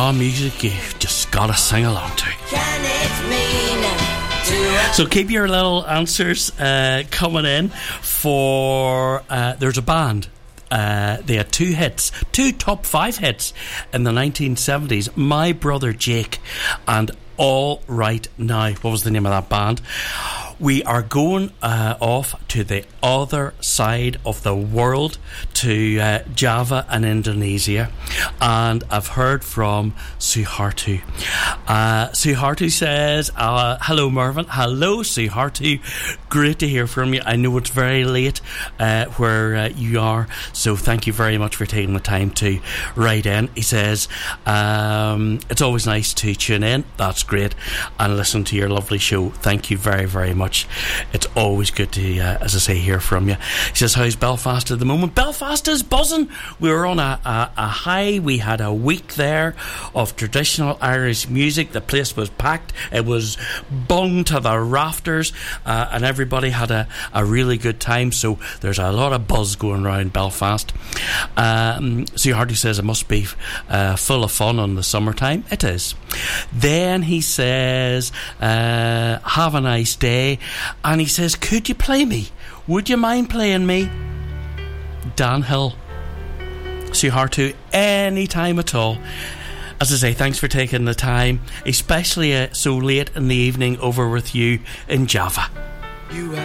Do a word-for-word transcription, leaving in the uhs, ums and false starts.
John music you just gotta sing along to. Can it mean to so keep your little answers uh, coming in for uh, there's a band. Uh, they had two hits, two top five hits in the nineteen seventies. My Brother Jake and All Right Now. What was the name of that band? We are going uh, off to the other side of the world, to uh, Java and Indonesia, and I've heard from Suharto. Uh, Suharto says, uh, hello Mervyn. Hello Suharto, great to hear from you. I know it's very late uh, where uh, you are, so thank you very much for taking the time to write in. He says, um, it's always nice to tune in, that's great, and listen to your lovely show. Thank you very very much. It's always good to, uh, as I say, hear from you. He says, how's Belfast at the moment? Belfast is buzzing. We were on a, a, a high. We had a week there of traditional Irish music. The place was packed. It was bung to the rafters, uh, and everybody had a, a really good time. So there's a lot of buzz going around Belfast. Um, so Hardy says it must be uh, full of fun in the summertime. It is. Then he says, uh, have a nice day. And he says, could you play me? Would you mind playing me? Dan Hill. Suharto, any time at all. As I say, thanks for taking the time, especially uh, so late in the evening over with you in Java. You